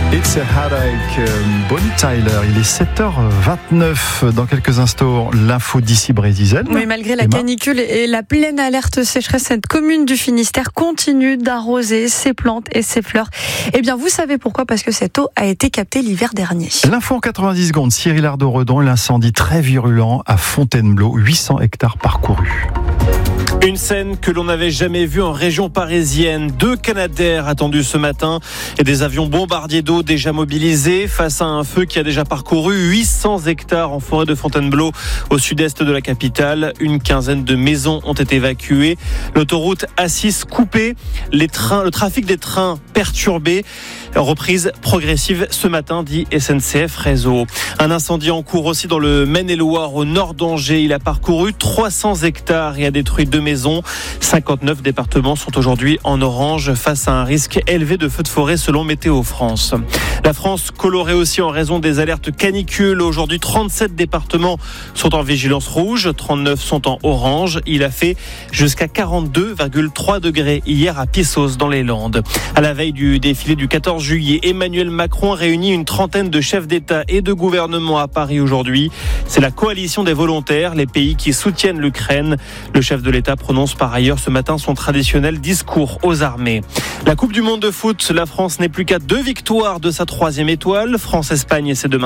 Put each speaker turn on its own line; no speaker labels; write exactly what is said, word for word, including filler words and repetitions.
It's a Headache, Bonnie Tyler. Il est sept heures vingt-neuf. Dans quelques instants, l'info d'ici Brésil.
Oui, malgré la
Emma.
canicule et la pleine alerte sécheresse, cette commune du Finistère continue d'arroser ses plantes et ses fleurs. Eh bien, vous savez pourquoi ? Parce que cette eau a été captée l'hiver dernier.
L'info en quatre-vingt-dix secondes. Cyril Ardo-Redon, l'incendie très virulent à Fontainebleau, huit cents hectares parcourus.
Une scène que l'on n'avait jamais vue en région parisienne. Deux Canadair attendus ce matin et des avions bombardiers d'eau déjà mobilisés face à un feu qui a déjà parcouru huit cents hectares en forêt de Fontainebleau au sud-est de la capitale. Une quinzaine de maisons ont été évacuées. L'autoroute A six coupée, les trains, le trafic des trains perturbé. Reprise progressive ce matin, dit S N C F Réseau. Un incendie en cours aussi dans le Maine-et-Loire au nord d'Angers. Il a parcouru trois cents hectares et a détruit deux maisons. cinquante-neuf départements sont aujourd'hui en orange face à un risque élevé de feux de forêt selon Météo France. La France colorée aussi en raison des alertes canicules. Aujourd'hui, trente-sept départements sont en vigilance rouge, trente-neuf sont en orange. Il a fait jusqu'à quarante-deux virgule trois degrés hier à Pissos dans les Landes. À la veille du défilé du quatorze juillet, Emmanuel Macron réunit une trentaine de chefs d'État et de gouvernement à Paris aujourd'hui. C'est la coalition des volontaires, les pays qui soutiennent l'Ukraine. Le chef de l'État prononce par ailleurs ce matin son traditionnel discours aux armées. La Coupe du monde de foot, la France n'est plus qu'à deux victoires de sa troisième étoile. France-Espagne, c'est demain.